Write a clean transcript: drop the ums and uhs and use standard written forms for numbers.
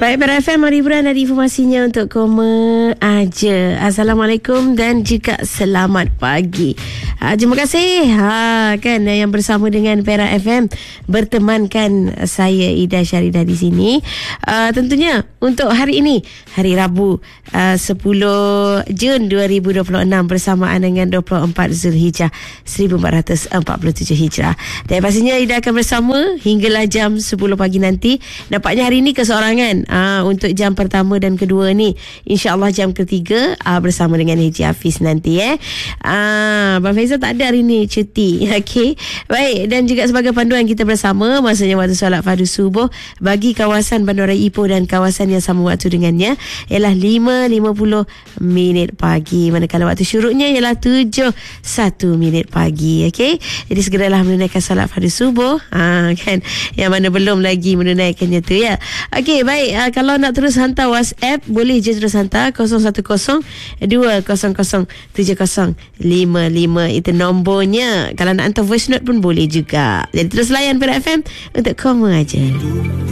Baik, Para FM, hari hiburan ada informasinya untuk koma aja. Assalamualaikum dan juga selamat pagi. Terima kasih kan yang bersama dengan Para FM bertemankan saya Ida Syaridah di sini. Tentunya untuk hari ini, hari Rabu 10 Jun 2026 bersamaan dengan 24 Zulhijjah 1447 Hijrah. Dan pastinya Ida akan bersama hinggalah jam 10 pagi nanti. Nampaknya hari ini keseorangan untuk jam pertama dan kedua ni. InsyaAllah jam ketiga bersama dengan Haji Hafiz nanti Abang Faizal tak ada hari ni, cuti. Okey. Baik, dan juga sebagai panduan kita bersama, masanya waktu solat fardu subuh bagi kawasan Bandaraya Ipoh dan kawasan yang sama waktu dengannya ialah 5.50 minit pagi, manakala waktu syuruknya ialah 7.1 minit pagi. Okey. Jadi segeralah menunaikan solat fardu subuh kan, yang mana belum lagi menunaikannya tu ya. Okey, baik. Kalau nak terus hantar WhatsApp, boleh je terus hantar 010-200-7055. Itu nombornya. Kalau nak hantar voice note pun boleh juga. Jadi terus layan Para FM untuk koma aja.